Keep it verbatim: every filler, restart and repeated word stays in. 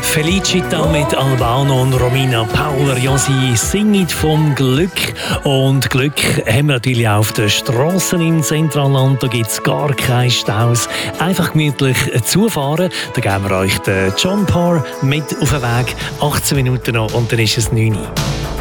Felicita mit Albano und Romina Pauler. Ja, sie singen vom Glück. Und Glück haben wir natürlich auch auf den Strassen im Zentralland. Da gibt es gar keine Staus. Einfach gemütlich zufahren. Da geben wir euch den John Parr mit auf den Weg. achtzehn Minuten noch und dann ist es neun Uhr.